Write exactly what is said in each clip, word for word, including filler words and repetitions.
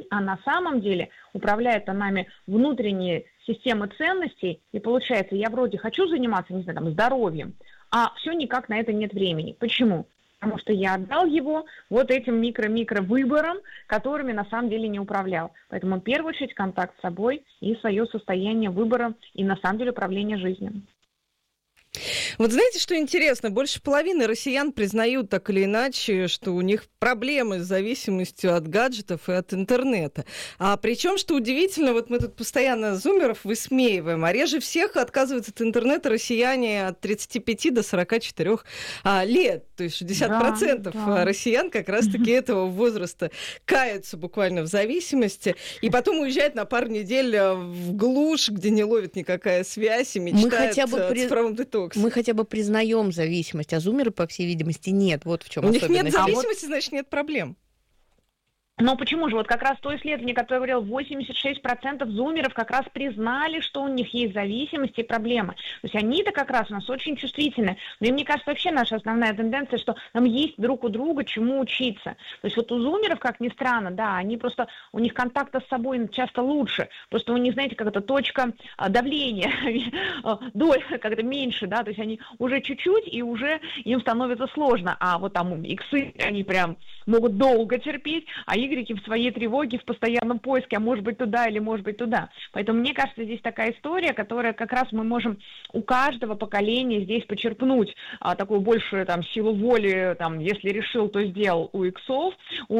а на самом деле управляет нами внутренние системы ценностей, и получается, я вроде хочу заниматься, не знаю, там, здоровьем, а все никак на это нет времени. Почему? Потому что я отдал его вот этим микро-микро выборам, которыми на самом деле не управлял. Поэтому в первую очередь контакт с собой и свое состояние выбора и на самом деле управление жизнью. Вот знаете, что интересно? Больше половины россиян признают так или иначе, что у них проблемы с зависимостью от гаджетов и от интернета. А причем, что удивительно, вот мы тут постоянно зумеров высмеиваем, а реже всех отказываются от интернета россияне от тридцати пяти до сорока четырёх а, лет. То есть шестьдесят процентов да, да. россиян как раз-таки этого возраста каются буквально в зависимости, и потом уезжают на пару недель в глушь, где не ловит никакая связь, и мечтают о при... цифровом детоксе. Мы хотя бы признаем зависимость, а зумеры, по всей видимости, нет. Вот в чем У особенность. них нет зависимости, а вот... значит, нет проблем. Но почему же? Вот как раз то исследование, которое говорил, восемьдесят шесть процентов зумеров как раз признали, что у них есть зависимости и проблемы. То есть они-то как раз у нас очень чувствительны. Но и мне кажется, вообще наша основная тенденция, что нам есть друг у друга чему учиться. То есть вот у зумеров, как ни странно, да, они просто, у них контакта с собой часто лучше. Просто у них, знаете, как это точка давления, доля как-то меньше, да, то есть они уже чуть-чуть, и уже им становится сложно. А вот там иксы, они прям могут долго терпеть, а игреки в своей тревоге, в постоянном поиске, а может быть туда или может быть туда. Поэтому мне кажется, здесь такая история, которая как раз мы можем у каждого поколения здесь почерпнуть а, такую большую там силу воли, там, если решил, то сделал у иксов,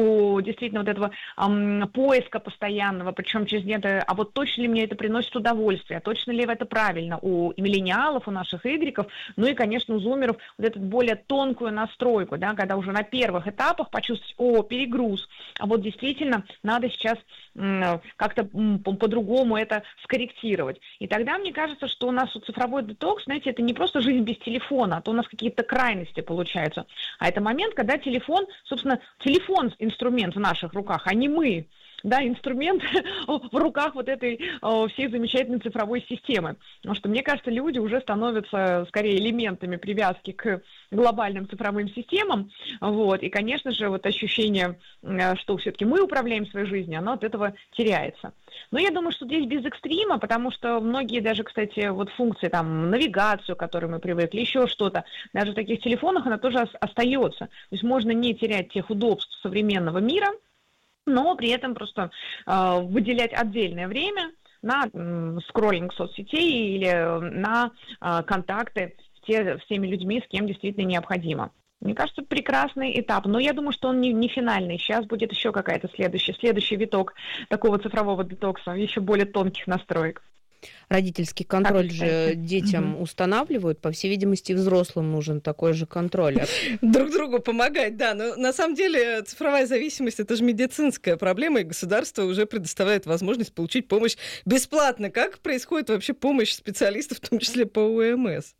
у действительно вот этого ам, поиска постоянного, причем через это, а вот точно ли мне это приносит удовольствие, а точно ли это правильно у миллениалов, у наших игреков, ну и, конечно, у зумеров вот эту более тонкую настройку, да, когда уже на первых этапах почувствовать, о, перегруз, а вот действительно надо сейчас м, как-то м, по-другому это скорректировать. И тогда мне кажется, что у нас вот цифровой детокс, знаете, это не просто жизнь без телефона, а то у нас какие-то крайности получаются, а это момент, когда телефон, собственно, телефон инструмент в наших руках, а не мы. Да, инструмент в руках вот этой о, всей замечательной цифровой системы. Потому что, мне кажется, люди уже становятся скорее элементами привязки к глобальным цифровым системам. Вот, и, конечно же, вот ощущение, что все-таки мы управляем своей жизнью, оно от этого теряется. Но я думаю, что здесь без экстрима, потому что многие даже, кстати, вот функции, там, навигацию, к которой мы привыкли, еще что-то, даже в таких телефонах она тоже остается. То есть можно не терять тех удобств современного мира, но при этом просто э, выделять отдельное время на э, скроллинг соцсетей или на э, контакты с, те, с теми людьми, с кем действительно необходимо. Мне кажется, прекрасный этап, но я думаю, что он не, не финальный. Сейчас будет еще какая-то следующая, следующий виток такого цифрового детокса, еще более тонких настроек. Родительский контроль же детям угу. устанавливают, по всей видимости, взрослым нужен такой же контроль. Друг другу помогать, да, но на самом деле цифровая зависимость – это же медицинская проблема, и государство уже предоставляет возможность получить помощь бесплатно. Как происходит вообще помощь специалистов, в том числе по ОМС?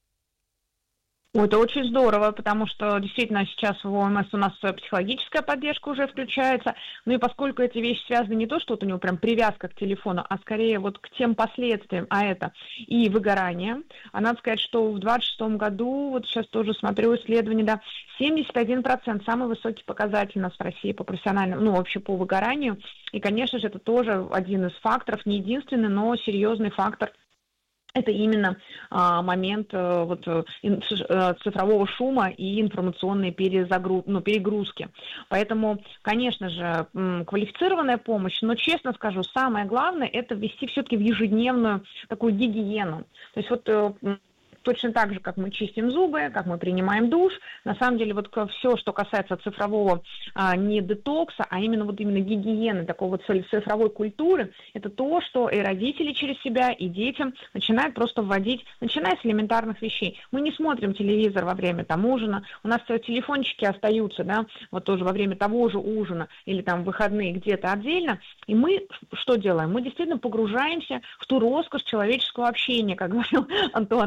Это очень здорово, потому что действительно сейчас в ОМС у нас психологическая поддержка уже включается. Ну и поскольку эти вещи связаны не то, что вот у него прям привязка к телефону, а скорее вот к тем последствиям, а это и выгорание. А надо сказать, что в двадцать шестом году, вот сейчас тоже смотрю исследование, да, семьдесят один процент, самый высокий показатель у нас в России по профессиональному, ну вообще по выгоранию. И, конечно же, это тоже один из факторов, не единственный, но серьезный фактор. Это именно а, момент а, вот, ин, цифрового шума и информационной перезагруз, ну, перегрузки. Поэтому, конечно же, квалифицированная помощь, но, честно скажу, самое главное – это ввести все-таки в ежедневную такую гигиену. То есть вот точно так же, как мы чистим зубы, как мы принимаем душ, на самом деле вот все, что касается цифрового а, не детокса, а именно вот именно гигиены, такого вот цифровой культуры, это то, что и родители через себя, и детям начинают просто вводить, начиная с элементарных вещей. Мы не смотрим телевизор во время там ужина, у нас телефончики остаются, да, вот тоже во время того же ужина или там в выходные где-то отдельно, и мы что делаем? Мы действительно погружаемся в ту роскошь человеческого общения, как говорил Антуан де Сент-Экзюпери.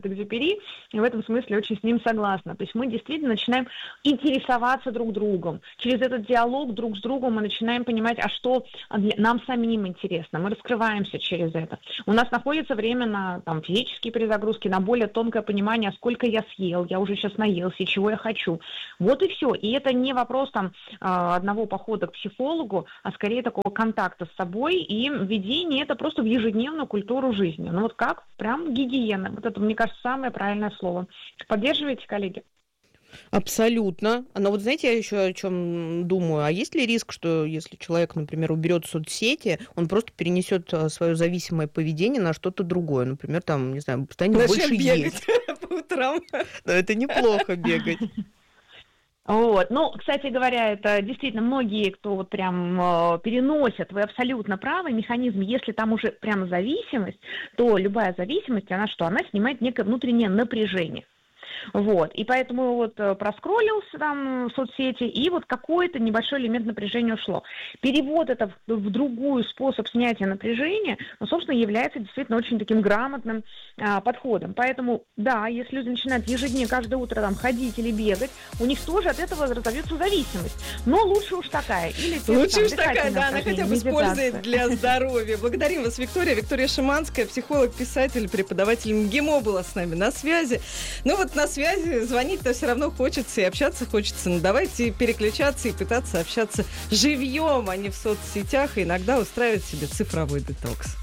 Сент-Экзюпери, и в этом смысле очень с ним согласна. То есть мы действительно начинаем интересоваться друг другом. Через этот диалог друг с другом мы начинаем понимать, а что нам самим интересно. Мы раскрываемся через это. У нас находится время на там, физические перезагрузки, на более тонкое понимание, сколько я съел, я уже сейчас наелся, и чего я хочу. Вот и все. И это не вопрос там, одного похода к психологу, а скорее такого контакта с собой и введение это просто в ежедневную культуру жизни. Ну вот как? Прям гигиена. Вот это, мне кажется, самое правильное слово. Поддерживаете, коллеги? Абсолютно. Но вот знаете, я еще о чем думаю. А есть ли риск, что если человек, например, уберет соцсети, он просто перенесет свое зависимое поведение на что-то другое? Например, там, не знаю, станет Начнем больше бегать есть по утрам. Но это неплохо бегать. Вот. Ну, кстати говоря, это действительно многие, кто вот прям э, переносят, вы абсолютно правы, механизм, если там уже прям зависимость, то любая зависимость, она что? Она снимает некое внутреннее напряжение. Вот, и поэтому вот проскроллился там в соцсети, и вот какой-то небольшой элемент напряжения ушло. Перевод это в, в другой способ снятия напряжения, ну, собственно, является действительно очень таким грамотным а, подходом. Поэтому, да, если люди начинают ежедневно, каждое утро там ходить или бегать, у них тоже от этого разовьется зависимость. Но лучше уж такая. Или те, лучше там, уж такая, да, она хотя бы использует для здоровья. Благодарим вас, Виктория. Виктория Шиманская, психолог, писатель, преподаватель МГИМО была с нами на связи. Ну вот на связи, звонить-то все равно хочется и общаться хочется. Ну давайте переключаться и пытаться общаться живьем, а не в соцсетях, и иногда устраивать себе цифровой детокс.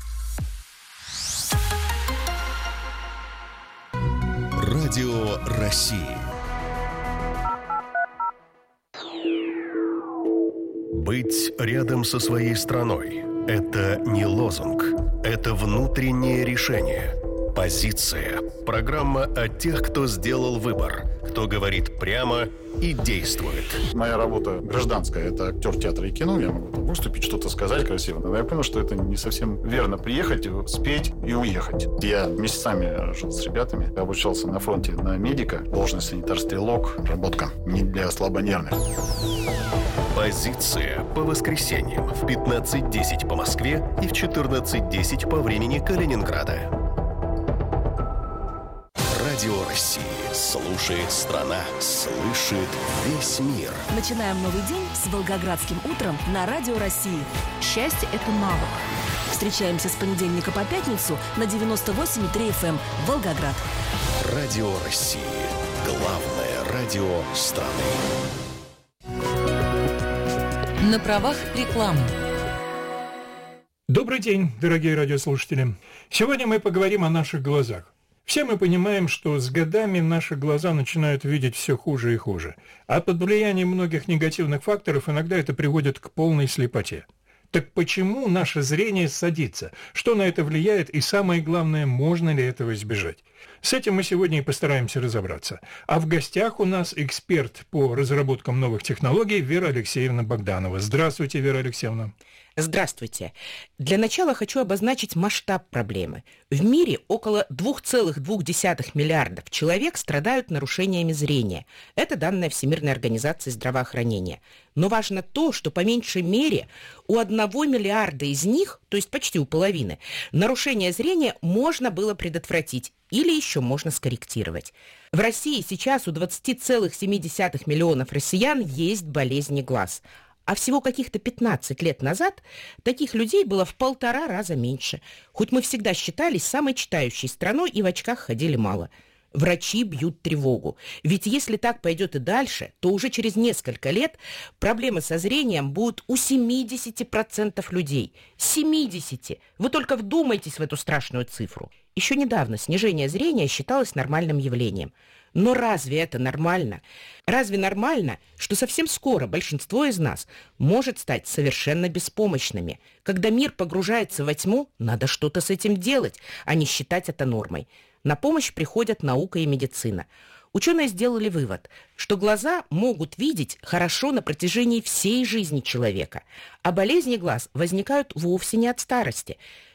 Радио России. Быть рядом со своей страной – это не лозунг, это внутреннее решение. Позиция. Программа о тех, кто сделал выбор, кто говорит прямо и действует. Моя работа гражданская, это актер театра и кино, я могу там выступить, что-то сказать красиво. Но я понял, что это не совсем верно. Приехать, спеть и уехать. Я месяцами жил с ребятами, обучался на фронте на медика, должность санитар-стрелок, работка не для слабонервных. Позиция по воскресеньям в пятнадцать десять по Москве и в четырнадцать десять по времени Калининграда. Радио России. Слушает страна. Слышит весь мир. Начинаем новый день с Волгоградским утром на Радио России. Счастье – это навык. Встречаемся с понедельника по пятницу на девяносто восемь и три эф эм Волгоград. Радио России. Главное радио страны. На правах рекламы. Добрый день, дорогие радиослушатели. Сегодня мы поговорим о наших глазах. Все мы понимаем, что с годами наши глаза начинают видеть все хуже и хуже, а под влиянием многих негативных факторов иногда это приводит к полной слепоте. Так почему наше зрение садится? Что на это влияет? И самое главное, можно ли этого избежать? С этим мы сегодня и постараемся разобраться. А в гостях у нас эксперт по разработкам новых технологий Вера Алексеевна Богданова. Здравствуйте, Вера Алексеевна. Здравствуйте. Для начала хочу обозначить масштаб проблемы. В мире около два целых две десятых миллиардов человек страдают нарушениями зрения. Это данные Всемирной организации здравоохранения. Но важно то, что по меньшей мере у одного миллиарда из них, то есть почти у половины, нарушение зрения можно было предотвратить или еще можно скорректировать. В России сейчас у двадцать целых семь десятых миллионов россиян есть болезни глаз. А всего каких-то пятнадцать лет назад таких людей было в полтора раза меньше. Хоть мы всегда считались самой читающей страной и в очках ходили мало. Врачи бьют тревогу. Ведь если так пойдет и дальше, то уже через несколько лет проблемы со зрением будут у семьдесят процентов людей. семьдесят! Вы только вдумайтесь в эту страшную цифру. Еще недавно снижение зрения считалось нормальным явлением. Но разве это нормально? Разве нормально, что совсем скоро большинство из нас может стать совершенно беспомощными? Когда мир погружается во тьму, надо что-то с этим делать, а не считать это нормой. На помощь приходят наука и медицина. Ученые сделали вывод, что глаза могут видеть хорошо на протяжении всей жизни человека, а болезни глаз возникают вовсе не от старости.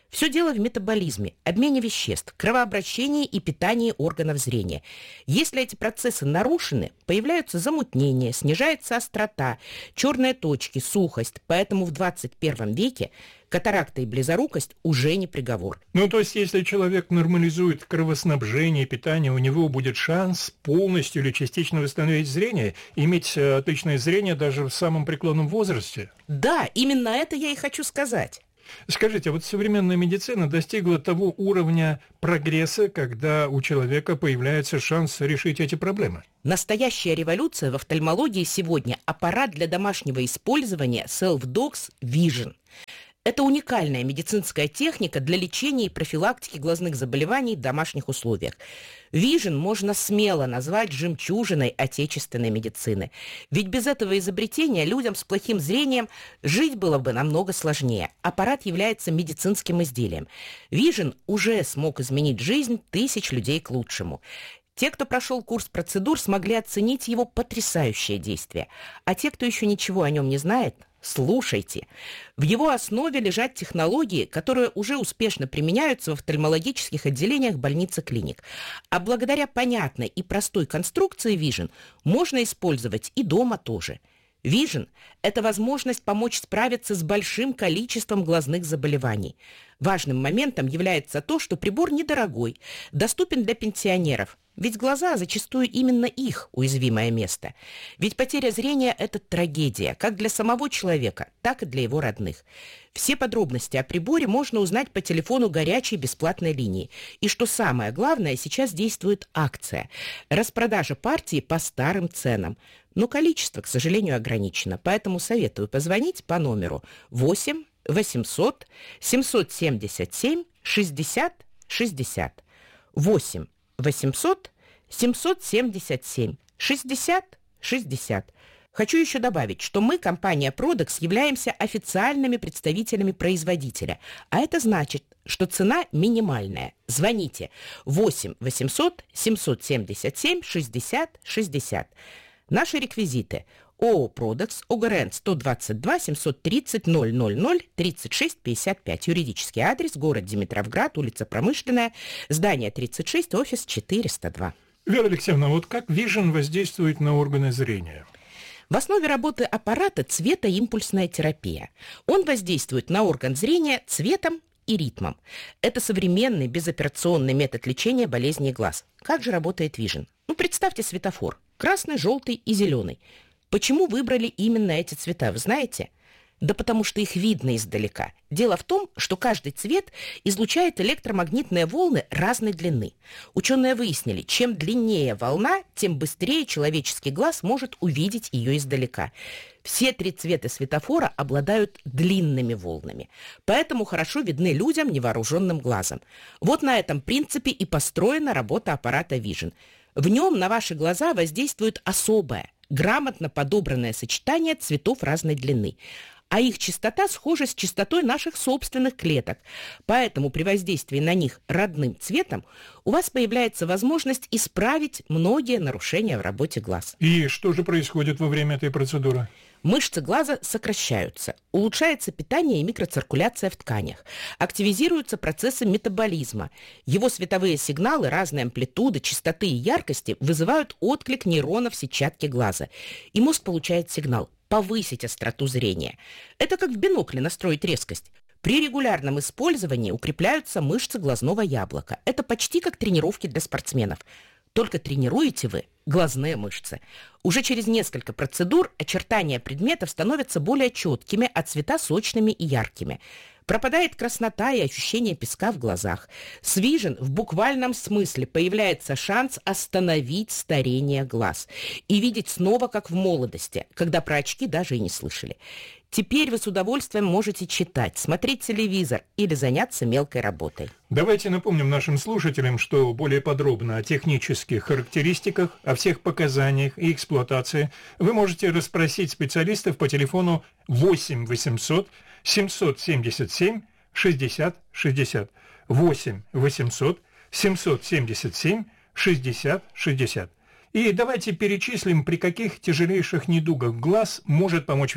Все дело в метаболизме, обмене веществ, кровообращении и питании органов зрения. Если эти процессы нарушены, появляются замутнения, снижается острота, черные точки, сухость. Поэтому в двадцать первом веке катаракта и близорукость уже не приговор. Ну, то есть, если человек нормализует кровоснабжение, питание, у него будет шанс полностью или частично восстановить зрение, иметь отличное зрение даже в самом преклонном возрасте? Да, именно это я и хочу сказать. Скажите, вот современная медицина достигла того уровня прогресса, когда у человека появляется шанс решить эти проблемы? Настоящая революция в офтальмологии сегодня – аппарат для домашнего использования SelfDox Vision. Это уникальная медицинская техника для лечения и профилактики глазных заболеваний в домашних условиях. Vision можно смело назвать жемчужиной отечественной медицины. Ведь без этого изобретения людям с плохим зрением жить было бы намного сложнее. Аппарат является медицинским изделием. Vision уже смог изменить жизнь тысяч людей к лучшему. Те, кто прошел курс процедур, смогли оценить его потрясающее действие. А те, кто еще ничего о нем не знает, слушайте. В его основе лежат технологии, которые уже успешно применяются в офтальмологических отделениях больниц и клиник. А благодаря понятной и простой конструкции Vision можно использовать и дома тоже. Vision – это возможность помочь справиться с большим количеством глазных заболеваний. Важным моментом является то, что прибор недорогой, доступен для пенсионеров. Ведь глаза зачастую именно их уязвимое место. Ведь потеря зрения – это трагедия, как для самого человека, так и для его родных. Все подробности о приборе можно узнать по телефону горячей бесплатной линии. И что самое главное, сейчас действует акция. Распродажа партии по старым ценам. Но количество, к сожалению, ограничено. Поэтому советую позвонить по номеру восемь восемьсот семьсот семьдесят семь шестьдесят шестьдесят. восемь восемьсот семьсот семьдесят семь шестьдесят шестьдесят. Хочу еще добавить, что мы, компания Prodox, являемся официальными представителями производителя. А это значит, что цена минимальная. Звоните восемь восемьсот семьсот семьдесят семь шестьдесят шестьдесят. Наши реквизиты: ООО «Продекс», ОГРН сто двадцать два семьсот тридцать ноль ноль ноль тридцать шесть пятьдесят пять. Юридический адрес: город Димитровград, улица Промышленная, здание тридцать шесть, офис четыреста два. Вера Алексеевна, вот как Vision воздействует на органы зрения? В основе работы аппарата цветоимпульсная терапия. Он воздействует на орган зрения цветом и ритмом. Это современный безоперационный метод лечения болезней глаз. Как же работает Vision? Ну, представьте светофор. Красный, желтый и зеленый. Почему выбрали именно эти цвета, вы знаете? Да потому что их видно издалека. Дело в том, что каждый цвет излучает электромагнитные волны разной длины. Ученые выяснили, чем длиннее волна, тем быстрее человеческий глаз может увидеть ее издалека. Все три цвета светофора обладают длинными волнами, поэтому хорошо видны людям невооруженным глазом. Вот на этом принципе и построена работа аппарата Vision. В нем на ваши глаза воздействует особое, грамотно подобранное сочетание цветов разной длины. А их частота схожа с частотой наших собственных клеток. Поэтому при воздействии на них родным цветом у вас появляется возможность исправить многие нарушения в работе глаз. И что же происходит во время этой процедуры? Мышцы глаза сокращаются, улучшается питание и микроциркуляция в тканях, активизируются процессы метаболизма. Его световые сигналы разной амплитуды, частоты и яркости вызывают отклик нейронов сетчатки глаза. И мозг получает сигнал повысить остроту зрения. Это как в бинокле настроить резкость. При регулярном использовании укрепляются мышцы глазного яблока. Это почти как тренировки для спортсменов. Только тренируете вы глазные мышцы. Уже через несколько процедур очертания предметов становятся более четкими, а цвета сочными и яркими. Пропадает краснота и ощущение песка в глазах. С Vision в буквальном смысле появляется шанс остановить старение глаз и видеть снова, как в молодости, когда про очки даже и не слышали. Теперь вы с удовольствием можете читать, смотреть телевизор или заняться мелкой работой. Давайте напомним нашим слушателям, что более подробно о технических характеристиках, о всех показаниях и эксплуатации вы можете расспросить специалистов по телефону восемь восемьсот семьсот семьдесят семь шестьдесят шестьдесят. восемь восемьсот семьсот семьдесят семь шестьдесят шестьдесят. И давайте перечислим, при каких тяжелейших недугах глаз может помочь Vision.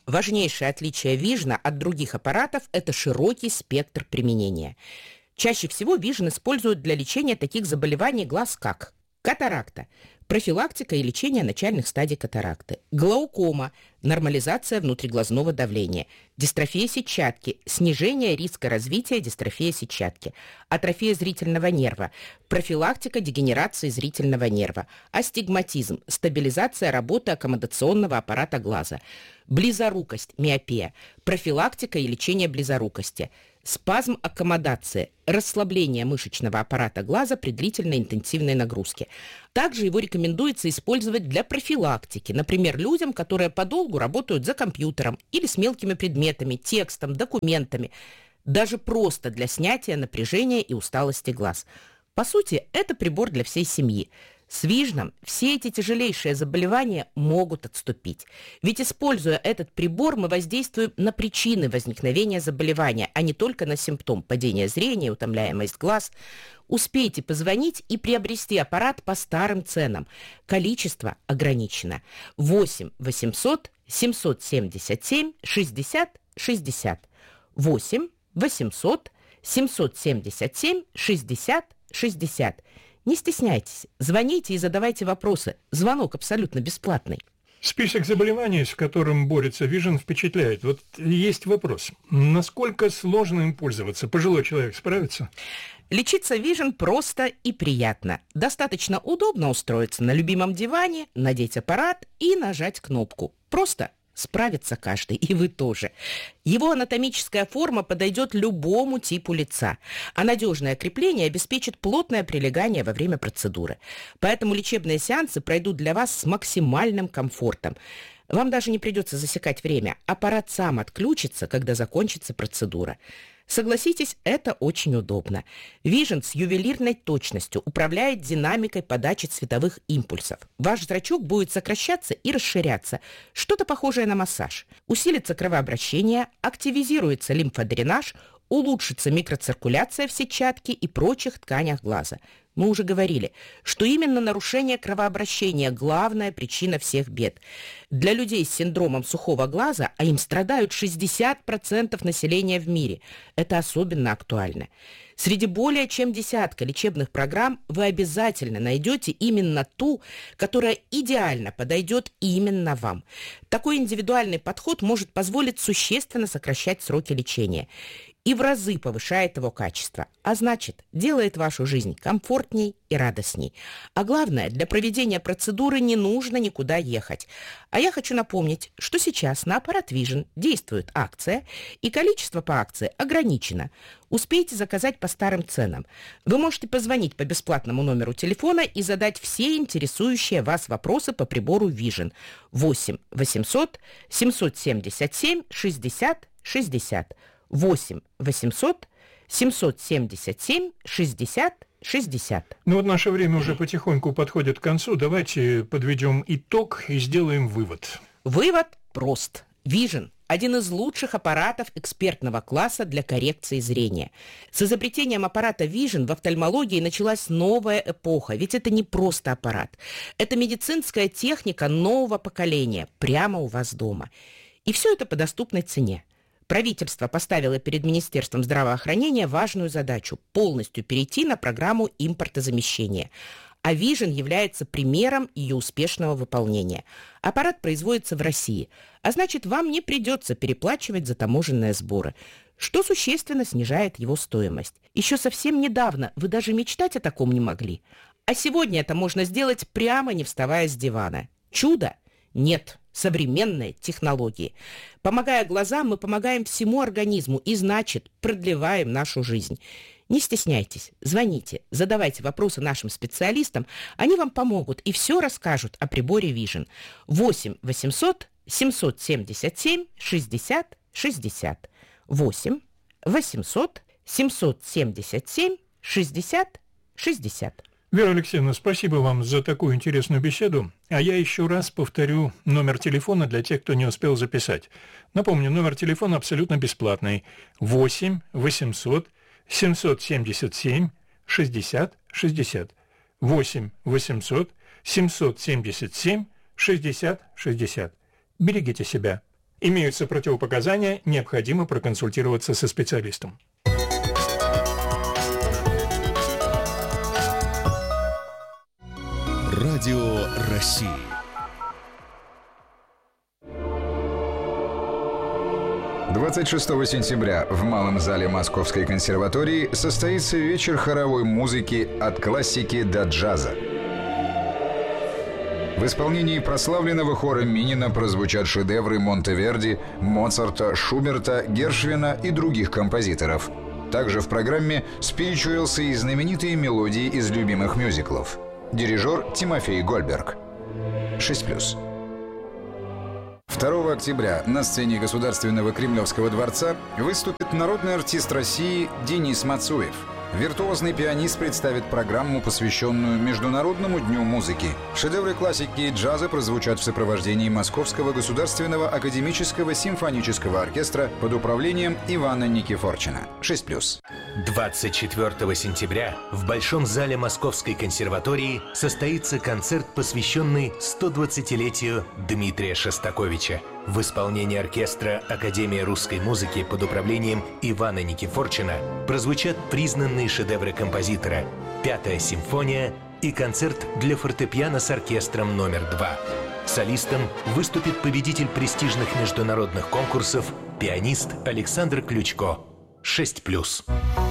Важнейшее отличие Vision от других аппаратов – это широкий спектр применения. Чаще всего Vision используют для лечения таких заболеваний глаз, как катаракта, профилактика и лечение начальных стадий катаракты, глаукома, нормализация внутриглазного давления, дистрофия сетчатки, снижение риска развития дистрофии сетчатки, атрофия зрительного нерва, профилактика дегенерации зрительного нерва, астигматизм, стабилизация работы аккомодационного аппарата глаза, близорукость, миопия, профилактика и лечение близорукости, спазм аккомодации, расслабление мышечного аппарата глаза при длительной интенсивной нагрузке. Также его рекомендуется использовать для профилактики, например, людям, которые подолгу работают за компьютером или с мелкими предметами, текстом, документами, даже просто для снятия напряжения и усталости глаз. По сути, это прибор для всей семьи. С Vision все эти тяжелейшие заболевания могут отступить. Ведь, используя этот прибор, мы воздействуем на причины возникновения заболевания, а не только на симптом падения зрения, утомляемость глаз. Успейте позвонить и приобрести аппарат по старым ценам. Количество ограничено. восемь восемьсот семьсот семьдесят семь шестьдесят шестьдесят. восемь восемьсот семьсот семьдесят семь шестьдесят шестьдесят. Не стесняйтесь, звоните и задавайте вопросы. Звонок абсолютно бесплатный. Список заболеваний, с которым борется Vision, впечатляет. Вот есть вопрос. Насколько сложно им пользоваться? Пожилой человек справится? Лечиться Vision просто и приятно. Достаточно удобно устроиться на любимом диване, надеть аппарат и нажать кнопку. Просто справится каждый, и вы тоже. Его анатомическая форма подойдет любому типу лица, а надежное крепление обеспечит плотное прилегание во время процедуры. Поэтому лечебные сеансы пройдут для вас с максимальным комфортом. Вам даже не придется засекать время. Аппарат сам отключится, когда закончится процедура. Согласитесь, это очень удобно. Vision с ювелирной точностью управляет динамикой подачи цветовых импульсов. Ваш зрачок будет сокращаться и расширяться, что-то похожее на массаж. Усилится кровообращение, активизируется лимфодренаж, улучшится микроциркуляция в сетчатке и прочих тканях глаза. Мы уже говорили, что именно нарушение кровообращения – главная причина всех бед. Для людей с синдромом сухого глаза, а им страдают шестьдесят процентов населения в мире, это особенно актуально. Среди более чем десятка лечебных программ вы обязательно найдете именно ту, которая идеально подойдет именно вам. Такой индивидуальный подход может позволить существенно сокращать сроки лечения и в разы повышает его качество, а значит, делает вашу жизнь комфортней и радостней. А главное, для проведения процедуры не нужно никуда ехать. А я хочу напомнить, что сейчас на аппарат Vision действует акция, и количество по акции ограничено. Успейте заказать по старым ценам. Вы можете позвонить по бесплатному номеру телефона и задать все интересующие вас вопросы по прибору Vision. восемь восемьсот семьсот семьдесят семь шестьдесят шестьдесят. восемь восемьсот семьсот семьдесят семь шестьдесят шестьдесят. Ну вот наше время уже потихоньку подходит к концу. Давайте подведем итог и сделаем вывод. Вывод прост. Vision – один из лучших аппаратов экспертного класса для коррекции зрения. С изобретением аппарата Vision в офтальмологии началась новая эпоха, ведь это не просто аппарат. Это медицинская техника нового поколения, прямо у вас дома. И все это по доступной цене. Правительство поставило перед Министерством здравоохранения важную задачу – полностью перейти на программу импортозамещения. А Vision является примером ее успешного выполнения. Аппарат производится в России, а значит, вам не придется переплачивать за таможенные сборы, что существенно снижает его стоимость. Еще совсем недавно вы даже мечтать о таком не могли. А сегодня это можно сделать прямо не вставая с дивана. Чудо? Нет. Современные технологии. Помогая глазам, мы помогаем всему организму и, значит, продлеваем нашу жизнь. Не стесняйтесь, звоните, задавайте вопросы нашим специалистам, они вам помогут и все расскажут о приборе Vision. восемь восемьсот семьсот семьдесят семь шестьдесят шестьдесят. восемь восемьсот семьсот семьдесят семь шестьдесят шестьдесят. Вера Алексеевна, спасибо вам за такую интересную беседу. А я еще раз повторю номер телефона для тех, кто не успел записать. Напомню, номер телефона абсолютно бесплатный. восемь восемьсот семьсот семьдесят семь шестьдесят шестьдесят. восемь восемьсот семьсот семьдесят семь шестьдесят шестьдесят. Берегите себя Имеются противопоказания, необходимо проконсультироваться со специалистом. Радио России. двадцать шестого сентября в Малом зале Московской консерватории состоится вечер хоровой музыки «От классики до джаза». В исполнении прославленного хора Минина прозвучат шедевры Монтеверди, Моцарта, Шуберта, Гершвина и других композиторов. Также в программе спиричуэлсы и знаменитые мелодии из любимых мюзиклов. Дирижер Тимофей Гольберг. шесть плюс. второго октября на сцене Государственного Кремлевского дворца выступит народный артист России Денис Мацуев. Виртуозный пианист представит программу, посвященную Международному дню музыки. Шедевры классики и джаза прозвучат в сопровождении Московского государственного академического симфонического оркестра под управлением Ивана Никифорчина. шесть плюс. двадцать четвёртого сентября в Большом зале Московской консерватории состоится концерт, посвященный стодвадцатилетию Дмитрия Шостаковича. В исполнении оркестра Академии русской музыки под управлением Ивана Никифорчина прозвучат признанные шедевры композитора «Пятая симфония» и концерт для фортепиано с оркестром номер два. Солистом выступит победитель престижных международных конкурсов, пианист Александр Ключко. шесть плюс.